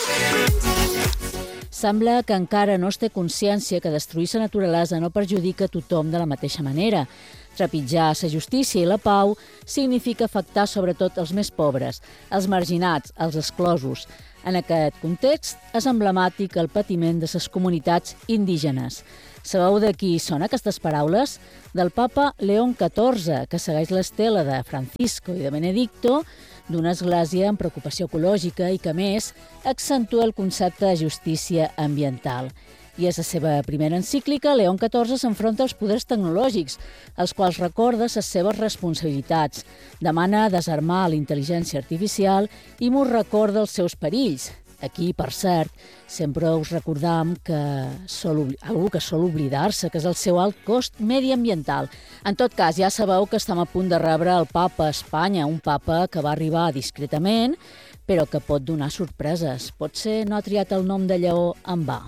Sembla que encara no es té consciència que destruir la naturalesa no perjudica a tothom de la mateixa manera. Trepitjar la justícia i la pau significa afectar sobretot els més pobres, els marginats, els exclosos. En aquest context és emblemàtic el patiment de les comunitats indígenes. Sabeu de qui són aquestes paraules? Del papa León XIV, que segueix l'estela de Francisco i de Benedicto, d'una església amb preocupació ecològica i que, a més, accentua el concepte de justícia ambiental. I és la seva primera encíclica, León XIV s'enfronta als poders tecnològics, als quals recorda les seves responsabilitats. Demana desarmar la intel·ligència artificial i mos recorda els seus perills. Aquí, per cert, sempre us recordam que algú que sol oblidar-se, que és el seu alt cost mediambiental. En tot cas, ja sabeu que estem a punt de rebre el papa a Espanya, un papa que va arribar discretament, però que pot donar sorpreses. Potser no ha triat el nom de lleó en va.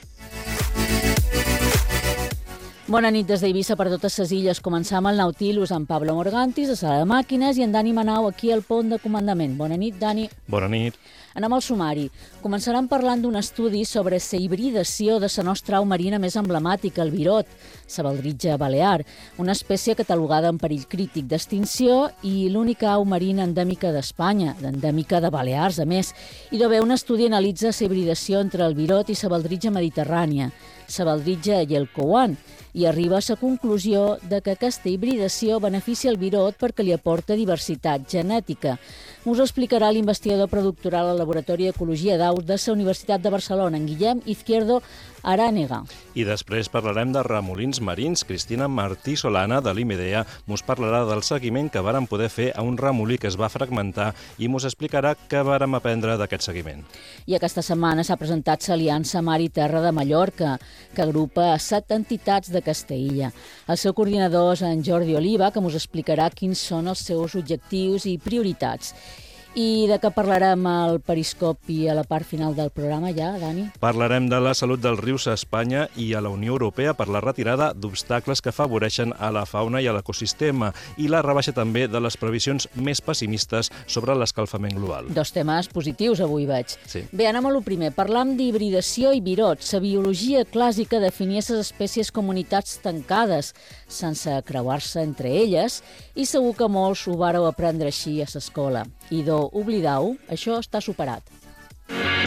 Bona nit des d'Eivissa per totes les illes. Començam el Nautilus amb Pablo Morgantis, a sala de màquines, i en Dani Manau aquí al pont de comandament. Bona nit, Dani. Bona nit. Anem al sumari. Començarem parlant d'un estudi sobre la hibridació de la nostra au marina més emblemàtica, el virot, la baldritja balear, una espècie catalogada en perill crític d'extinció i l'única au marina endèmica d'Espanya, endèmica de Balears, a més. I d'haver un estudi analitza la hibridació entre el virot i la baldritja mediterrània, la baldritja i el couan, i arriba a la conclusió de que aquesta hibridació beneficia el virot perquè li aporta diversitat genètica. Us ho explicarà l'investigador predoctoral al Laboratori d'Ecologia d'Aus de la Universitat de Barcelona, en Guillem Izquierdo Arànega. I després parlarem de remolins marins. Cristina Martí Solana, de l'IMEDEA, mos parlarà del seguiment que vàrem poder fer a un remolí que es va fragmentar i mos explicarà què vàrem aprendre d'aquest seguiment. I aquesta setmana s'ha presentat l'Aliança Mar i Terra de Mallorca, que agrupa 7 entitats de Castella. El seu coordinador és en Jordi Oliva, que mos explicarà quins són els seus objectius i prioritats. I de què parlarem al periscopi a la part final del programa ja, Dani? Parlarem de la salut dels rius a Espanya i a la Unió Europea per la retirada d'obstacles que afavoreixen a la fauna i a l'ecosistema i la rebaixa també de les previsions més pessimistes sobre l'escalfament global. 2 temes positius avui veig. Sí. Bé, anem a lo primer. Parlam d'hibridació i virot. La biologia clàssica definia les espècies comunitats tancades, sense creuar-se entre elles, i segur que molts ho vareu aprendre així a l'escola. I oblidau, això està superat.